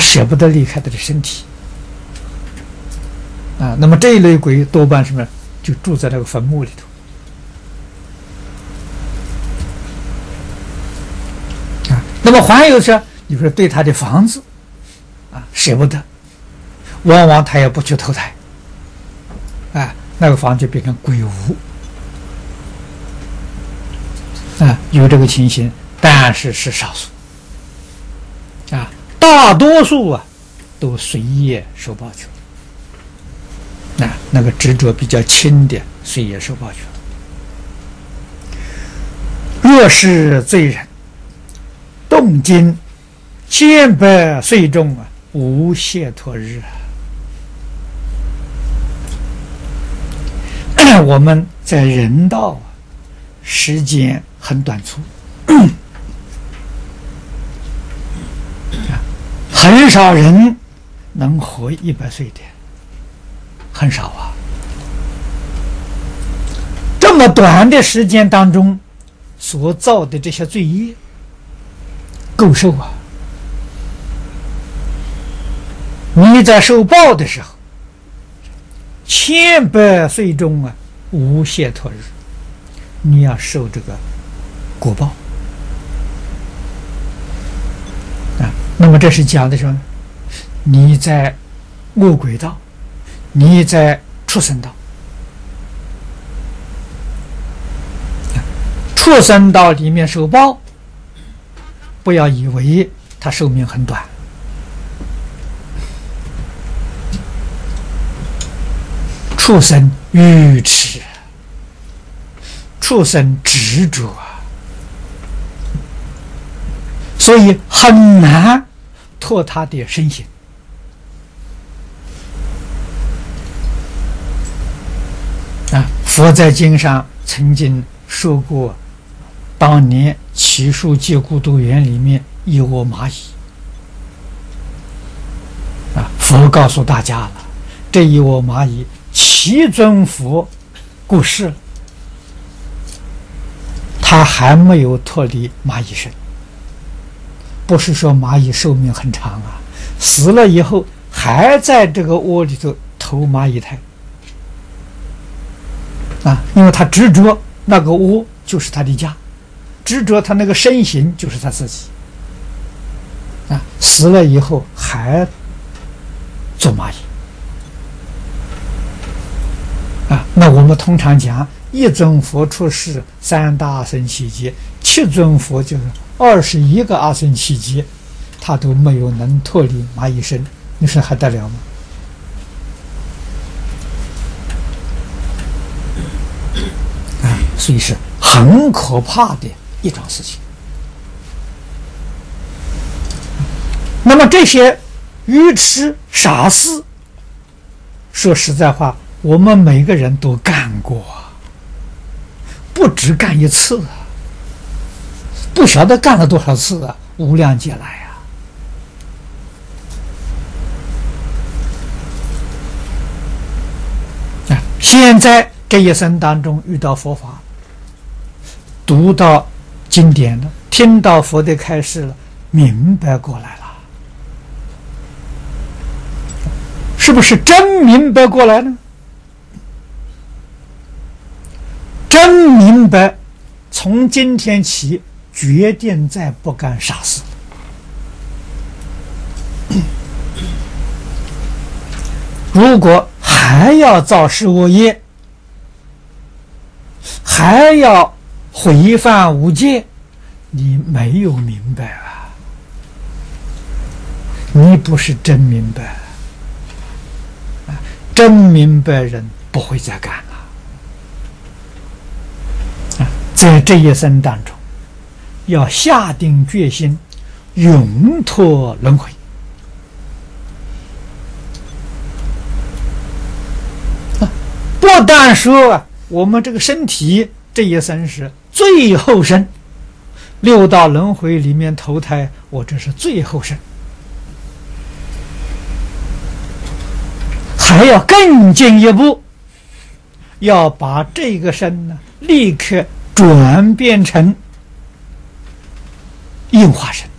舍不得离开他的身体啊。那么这一类鬼多半什么，就住在那个坟墓里头啊。那么还有是，你说对他的房子啊舍不得，往往他也不去投胎啊，那个房就变成鬼屋啊，有这个情形，但是是少数啊，大多数啊都随业受报去了。那个执着比较轻的，随业受报去了。若是罪人，动经100岁中啊，无解脱日啊。我们在人道啊，时间很短促，很少人能活100岁的，很少啊。这么短的时间当中所造的这些罪业，够受啊！你在受报的时候，100岁中啊，无解脱日，你要受这个果报啊。那么这是讲的什么？你在恶鬼道，你在畜生道。畜生道里面受报，不要以为他寿命很短。畜生愚痴，畜生执着啊，所以很难脱他的身形啊。佛在经上曾经说过，当年祇树戒孤独园里面一窝蚂蚁啊，佛告诉大家了，这一窝蚂蚁其尊佛过世了，他还没有脱离蚂蚁身。不是说蚂蚁寿命很长啊，死了以后还在这个窝里头投蚂蚁胎啊，因为他执着那个窝就是他的家，执着他那个身形就是他自己啊，死了以后还做蚂蚁啊。那我们通常讲一尊佛出世，3大阿僧祇劫，7尊佛就是21个阿僧祇劫，他都没有能脱离蚂蚁身，你说还得了吗？啊，所以是很可怕的一桩事情。那么这些愚痴傻事，说实在话，我们每个人都干过，不止干一次啊，不晓得干了多少次啊，无量劫来啊！现在这一生当中遇到佛法，读到经典了，听到佛的开示了，明白过来了，是不是真明白过来呢？真明白，从今天起决定再不干傻事。如果还要造事恶业，还要毁犯五戒，你没有明白啊，你不是真明白。真明白人不会再干了。在这一生当中，要下定决心，永脱轮回。不但说我们这个身体这一生是最后生，6道轮回里面投胎，我这是最后生，还要更进一步，要把这个身呢立刻转变成应化身。